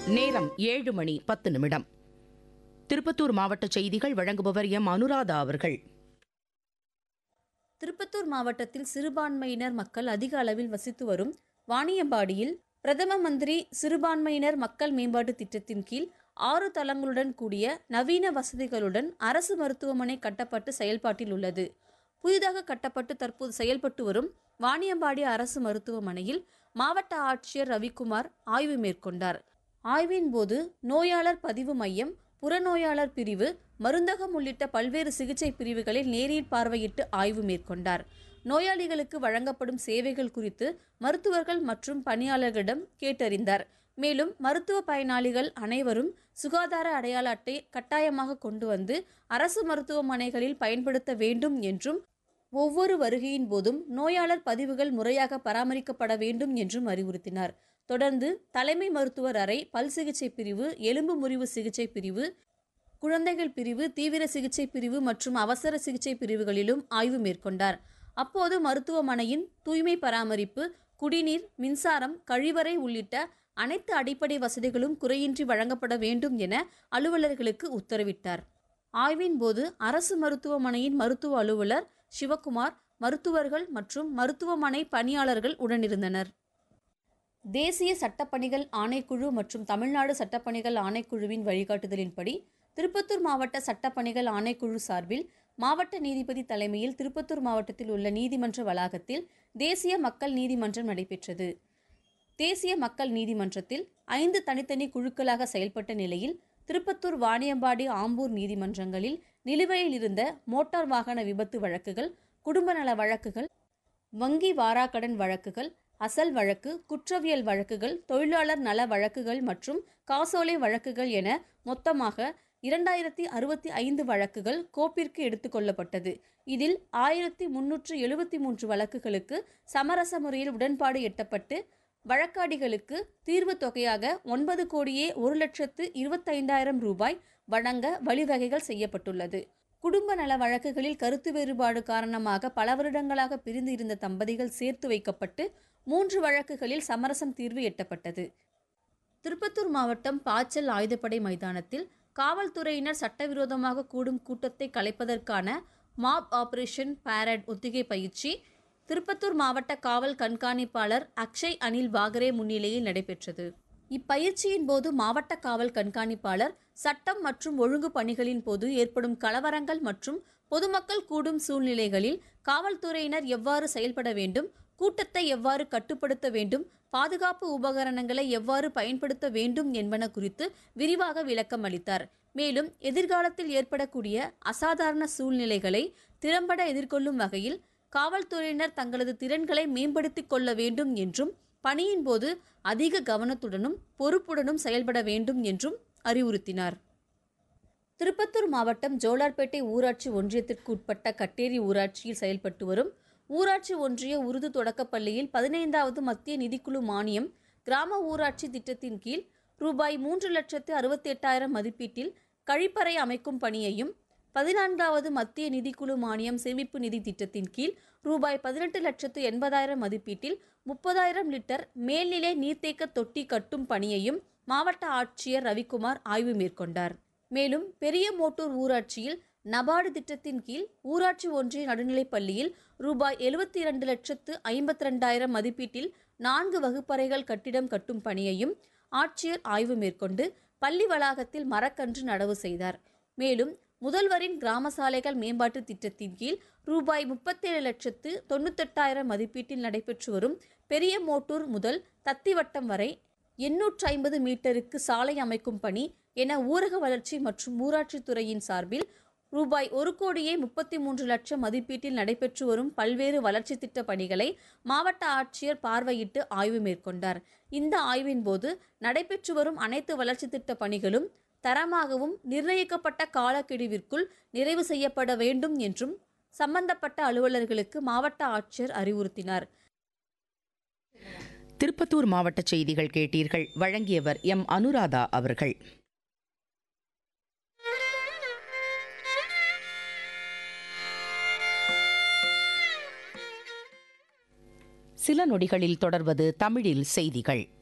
நேரம் 7:10. திருப்பத்தூர் மாவட்ட செய்திகள் வழங்குபவர் எம் அனுராதா அவர்கள். திருப்பத்தூர் மாவட்டத்தில் சிறுபான்மையினர் மக்கள் அதிக அளவில் வசித்து வரும் வாணியம்பாடியில் பிரதம மந்திரி சிறுபான்மையினர் மக்கள் மேம்பாட்டு திட்டத்தின் கீழ் 6 தளங்களுடன் கூடிய நவீன வசதிகளுடன் அரசு மருத்துவமனை கட்டப்பட்டு செயல்பாட்டில் உள்ளது. புதிதாக கட்டப்பட்டு தற்போது செயல்பட்டு வரும் வாணியம்பாடி அரசு மருத்துவமனையில் மாவட்ட ஆட்சியர் ரவிக்குமார் ஆய்வு மேற்கொண்டார். ஆய்வின் போது நோயாளர் பதிவு மையம், புறநோயாளர் பிரிவு, மருந்தகம் உள்ளிட்ட பல்வேறு சிகிச்சை பிரிவுகளில் நேரில் பார்வையிட்டு ஆய்வு மேற்கொண்டார். நோயாளிகளுக்கு வழங்கப்படும் சேவைகள் குறித்து மருத்துவர்கள் மற்றும் பணியாளர்களிடம் கேட்டறிந்தார். மேலும் மருத்துவ பயனாளிகள் அனைவரும் சுகாதார அடையாள அட்டை கட்டாயமாக கொண்டு வந்து அரசு மருத்துவமனைகளில் பயன்படுத்த வேண்டும் என்றும், ஒவ்வொரு வருகையின் போதும் நோயாளர் பதிவுகள் முறையாக பராமரிக்கப்பட வேண்டும் என்றும் அறிவுறுத்தினார். தொடர்ந்து தலைமை மருத்துவர் அறை, பல் சிகிச்சை பிரிவு, எலும்பு முறிவு சிகிச்சை பிரிவு, குழந்தைகள் பிரிவு, தீவிர சிகிச்சை பிரிவு மற்றும் அவசர சிகிச்சை பிரிவுகளிலும் ஆய்வு மேற்கொண்டார். அப்போது மருத்துவமனையின் தூய்மை பராமரிப்பு, குடிநீர், மின்சாரம், கழிவறை உள்ளிட்ட அனைத்து அடிப்படை வசதிகளும் குறையின்றி வழங்கப்பட வேண்டும் என அலுவலர்களுக்கு உத்தரவிட்டார். ஆய்வின் போது அரசு மருத்துவமனையின் மருத்துவ அலுவலர் சிவக்குமார், மருத்துவர்கள் மற்றும் மருத்துவமனை பணியாளர்கள் உடனிருந்தனர். தேசிய சட்டப்பணிகள் ஆணைக்குழு மற்றும் தமிழ்நாடு சட்டப்பணிகள் ஆணைக்குழுவின் வழிகாட்டுதலின்படி திருப்பத்தூர் மாவட்ட சட்டப்பணிகள் ஆணைக்குழு சார்பில் மாவட்ட நீதிபதி தலைமையில் திருப்பத்தூர் மாவட்டத்தில் உள்ள நீதிமன்ற வளாகத்தில் தேசிய மக்கள் நீதிமன்றம் நடைபெற்றது. தேசிய மக்கள் நீதிமன்றத்தில் 5 தனித்தனி குழுக்களாக செயல்பட்ட நிலையில் திருப்பத்தூர், வாணியம்பாடி, ஆம்பூர் நீதிமன்றங்களில் நிலுவையில் இருந்த மோட்டார் வாகன விபத்து வழக்குகள், குடும்ப நல வழக்குகள், வங்கி வாராக்கடன் வழக்குகள், அசல் வழக்கு, குற்றவியல் வழக்குகள், தொழிலாளர் நல வழக்குகள் மற்றும் காசோலை வழக்குகள் என மொத்தமாக 2065 வழக்குகள் கோப்பிற்கு எடுத்துக்கொள்ளப்பட்டது. இதில் 1373 வழக்குகளுக்கு சமரச முறையில் உடன்பாடு எட்டப்பட்டு வழக்காடிகளுக்கு தீர்வு தொகையாக 9,01,25,000 ரூபாய் வழங்க வழிவகைகள் செய்யப்பட்டுள்ளது. குடும்ப நல வழக்குகளில் கருத்து வேறுபாடு காரணமாக பல வருடங்களாக பிரிந்து இருந்த தம்பதிகள் சேர்த்து வைக்கப்பட்டு 3 வழக்குகளில் சமரசம் தீர்வு எட்டப்பட்டது. திருப்பத்தூர் மாவட்டம் பாச்சல் ஆயுதப்படை மைதானத்தில் காவல்துறையினர் சட்டவிரோதமாக கூடும் கூட்டத்தை கலைப்பதற்கான மாப் ஆபரேஷன் பாரட் ஒத்திகை பயிற்சி திருப்பத்தூர் மாவட்ட காவல் கண்காணிப்பாளர் அக்ஷய் அனில் பாகரே முன்னிலையில் நடைபெற்றது. இப்பயிற்சியின் போது மாவட்ட காவல் கண்காணிப்பாளர் சட்டம் மற்றும் ஒழுங்கு பணிகளின் போது ஏற்படும் கலவரங்கள் மற்றும் பொதுமக்கள் கூடும் சூழ்நிலைகளில் காவல்துறையினர் எவ்வாறு செயல்பட வேண்டும், கூட்டத்தை எவ்வாறு கட்டுப்படுத்த வேண்டும், பாதுகாப்பு உபகரணங்களை எவ்வாறு பயன்படுத்த வேண்டும் என்பன குறித்து விரிவாக விளக்கம் அளித்தார். மேலும் எதிர்காலத்தில் ஏற்படக்கூடிய அசாதாரண சூழ்நிலைகளை திறம்பட எதிர்கொள்ளும் வகையில் காவல்துறையினர் தங்களது திறன்களை மேம்படுத்திக் கொள்ள வேண்டும் என்றும், பணியின் போது அதிக கவனத்துடனும் பொறுப்புடனும் செயல்பட வேண்டும் என்றும் அறிவுறுத்தினார். திருப்பத்தூர் மாவட்டம் ஜோலார்பேட்டை ஊராட்சி ஒன்றியத்திற்கு உட்பட்ட கட்டேரி ஊராட்சியில் செயல்பட்டு வரும் ஊராட்சி ஒன்றிய உருது தொடக்கப்பள்ளியில் 15வது மத்திய நிதிக்குழு மானியம் கிராம ஊராட்சி திட்டத்தின் கீழ் ரூபாய் 3,68,000 மதிப்பீட்டில் கழிப்பறை அமைக்கும் பணியையும், 14வது மத்திய நிதிக்குழு மானியம் சேமிப்பு நிதி திட்டத்தின் கீழ் ரூபாய் 18,80,000 மதிப்பீட்டில் 30,000 லிட்டர் மேல்நிலை நீர்த்தேக்க தொட்டி கட்டும் பணியையும் மாவட்ட ஆட்சியர் ரவிக்குமார் ஆய்வு மேற்கொண்டார். மேலும் பெரிய மோட்டூர் ஊராட்சியில் நபார்டு திட்டத்தின் கீழ் ஊராட்சி ஒன்றிய நடுநிலைப்பள்ளியில் ரூபாய் 72,52,000 மதிப்பீட்டில் 4 வகுப்பறைகள் கட்டிடம் கட்டும் பணியையும் ஆட்சியர் ஆய்வு மேற்கொண்டு பள்ளி வளாகத்தில் மரக்கன்று நடவு செய்தார். மேலும் முதல்வரின் கிராம சாலைகள் மேம்பாட்டு திட்டத்தின் கீழ் ரூபாய் 37,98,000 மதிப்பீட்டில் நடைபெற்று வரும் பெரிய மோட்டூர் முதல் தத்திவட்டம் வரை 850 மீட்டருக்கு சாலை அமைக்கும் பணி என ஊரக வளர்ச்சி மற்றும் ஊராட்சி துறையின் சார்பில் ரூபாய் 1,33,00,000 மதிப்பீட்டில் நடைபெற்று வரும் பல்வேறு வளர்ச்சி திட்ட பணிகளை மாவட்ட ஆட்சியர் பார்வையிட்டு ஆய்வு மேற்கொண்டார். இந்த ஆய்வின் போது நடைபெற்று வரும் அனைத்து வளர்ச்சி திட்ட பணிகளும் தரமாகவும் நிர்ணயிக்கப்பட்ட காலக்கெடுவிற்குள் நிறைவு செய்யப்பட வேண்டும் என்றும் சம்பந்தப்பட்ட அலுவலர்களுக்கு மாவட்ட ஆட்சியர் அறிவுறுத்தினார். திருப்பத்தூர் மாவட்ட செய்திகள் கேட்டீர்கள். வழங்கியவர் எம் அனுராதா அவர்கள். சில நொடிகளில் தொடர்வது தமிழில் செய்திகள்.